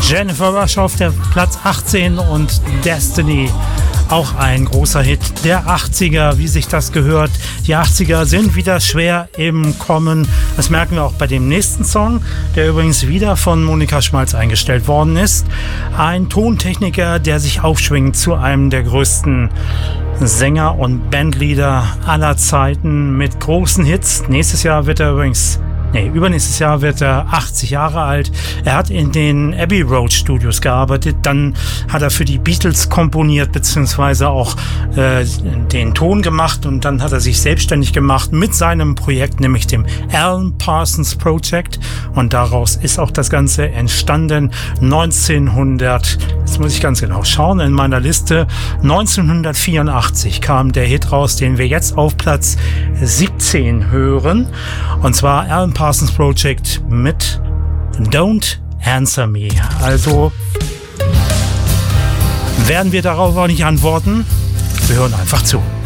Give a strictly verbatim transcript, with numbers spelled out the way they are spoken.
Jennifer Rush auf der Platz achtzehn und Destiny, auch ein großer Hit der achtziger, wie sich das gehört. Die achtziger sind wieder schwer im Kommen. Das merken wir auch bei dem nächsten Song, der übrigens wieder von Monika Schmalz eingestellt worden ist. Ein Tontechniker, der sich aufschwingt zu einem der größten Sänger und Bandleader aller Zeiten mit großen Hits. Nächstes Jahr wird er übrigens Nee, übernächstes Jahr wird er achtzig Jahre alt. Er hat in den Abbey Road Studios gearbeitet. Dann hat er für die Beatles komponiert, beziehungsweise auch äh, den Ton gemacht. Und dann hat er sich selbstständig gemacht mit seinem Projekt, nämlich dem Alan Parsons Project. Und daraus ist auch das Ganze entstanden. neunzehnhundert, jetzt muss ich ganz genau schauen in meiner Liste, neunzehnhundertvierundachtzig kam der Hit raus, den wir jetzt auf Platz siebzehn hören. Und zwar Alan Parsons Project mit Don't Answer Me. Also werden wir darauf auch nicht antworten. Wir hören einfach zu.